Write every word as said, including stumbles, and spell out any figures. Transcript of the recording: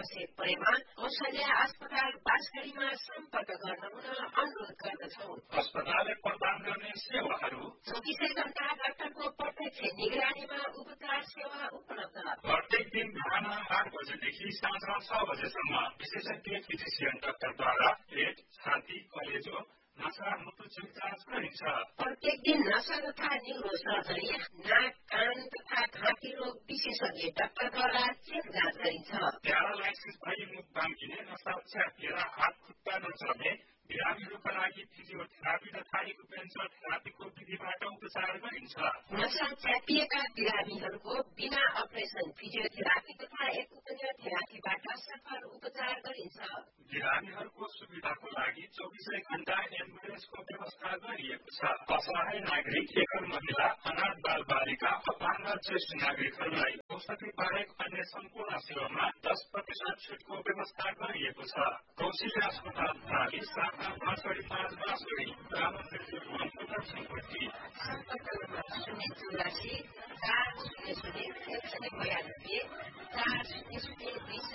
आवश्यक परेमा कौशल्या अस्पताल बाँसगढीमा सम्पर्क गर्न हुन अनुरोध गर्दछौं। अस्पतालले प्रदान गर्ने सेवाहरू चौबिसै घण्टा डाक्टरको प्रत्यक्ष निगरानीमा उपचार सेवा उपलब्ध। प्रत्येक दिन बिहान आठ बजेदेखि साँझ छ बजेसम्म विशेषज्ञ फिजिसियन डाक्टरद्वारा पेट, छाती, कलेजो, नसा मुटु जाँच गरिन्छ। प्रत्येक दिन नसा तथा न्युरो सर्जरी, नाक, कान तथा घाँटी रोग विशेषज्ञ डाक्टरद्वारा चेक जाँच गरिन्छ। प्यारालाइसिस भई मुख बाङ्गिने, नसा च्यापिएर हात खुट्टा नचल्ने बिरामीहरूका लागि फिजियोथेरापी तथा एक्युपेन्सर थेरापीको विधिबाट उपचार गरिन्छ। नसा च्यापिएका बिरामीहरूको बिना अपरेसन फिजियोथेरापी तथा एक्युपेन्सर थेरापीबाट सफल उपचार गरिन्छ। बिरामीहरूको सुविधाको लागि चौबिसै घण्टा एम्बुलेन्सको व्यवस्था गरिएको छ। असहाय नागरिक, एकल महिला, अनाथ बाल बालिका, अपाङ्ग ज्येष्ठ नागरिकहरूलाई औषधि बाहेक अन्य सम्पूर्ण सेवामा दस प्रतिशत छुटको व्यवस्था गरिएको छ। कौशल्या अस्पताल प्रणाली शाखा बाँसगढी पाँच बाँसगढी सम्पर्क नम्बर शून्य चौरासी चार शून्य शून्य एक सय बयानब्बे चार शून्य शून्य बिस